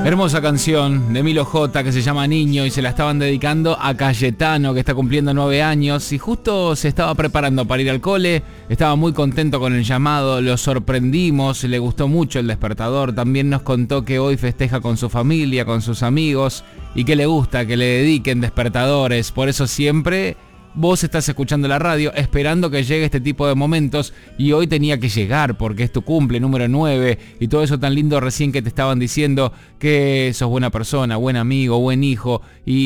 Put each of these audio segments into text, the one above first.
Hermosa canción de Milo J que se llama Niño y se la estaban dedicando a Cayetano, que está cumpliendo 9 años y justo se estaba preparando para ir al cole. Estaba muy contento con el llamado, lo sorprendimos, le gustó mucho el despertador. También nos contó que hoy festeja con su familia, con sus amigos y que le gusta que le dediquen despertadores. Por eso siempre vos estás escuchando la radio esperando que llegue este tipo de momentos y hoy tenía que llegar porque es tu cumple número 9 y todo eso tan lindo recién que te estaban diciendo que sos buena persona, buen amigo, buen hijo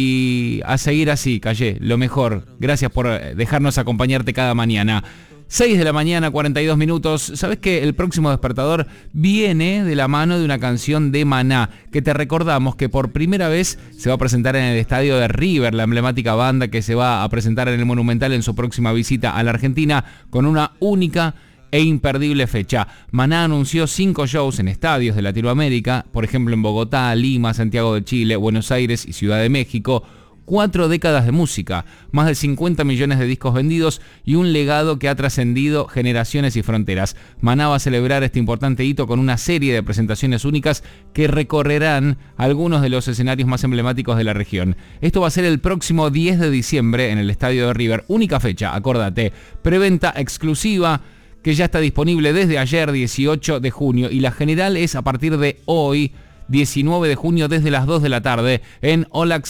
y a seguir así, Calle, lo mejor. Gracias por dejarnos acompañarte cada mañana. 6 de la mañana, 42 minutos. ¿Sabés que el próximo despertador viene de la mano de una canción de Maná? Que te recordamos que por primera vez se va a presentar en el estadio de River, la emblemática banda que se va a presentar en el Monumental en su próxima visita a la Argentina con una única e imperdible fecha. Maná anunció 5 shows en estadios de Latinoamérica, por ejemplo en Bogotá, Lima, Santiago de Chile, Buenos Aires y Ciudad de México. 4 décadas de música, más de 50 millones de discos vendidos y un legado que ha trascendido generaciones y fronteras. Maná va a celebrar este importante hito con una serie de presentaciones únicas que recorrerán algunos de los escenarios más emblemáticos de la región. Esto va a ser el próximo 10 de diciembre en el estadio de River. Única fecha, acordate. Preventa exclusiva que ya está disponible desde ayer, 18 de junio, y la general es a partir de hoy, 19 de junio desde las 2 de la tarde en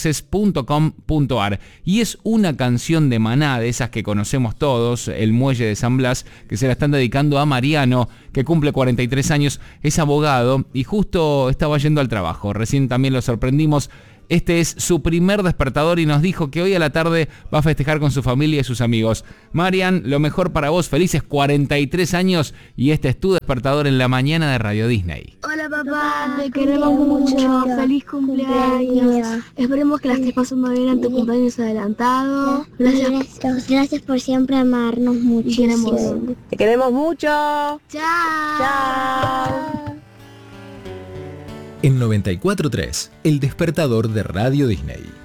allaccess.com.ar. Y es una canción de Maná, de esas que conocemos todos, El Muelle de San Blas, que se la están dedicando a Mariano, que cumple 43 años, es abogado y justo estaba yendo al trabajo. Recién también lo sorprendimos. Este es su primer despertador y nos dijo que hoy a la tarde va a festejar con su familia y sus amigos. Marian, lo mejor para vos, felices 43 años y este es tu despertador en la mañana de Radio Disney. Hola papá, te queremos mucho, feliz cumpleaños. Esperemos que la estés pasando bien en tu cumpleaños adelantado. Gracias por siempre amarnos muchísimo. Te queremos mucho. Chao. Chao. En 94.3, el despertador de Radio Disney.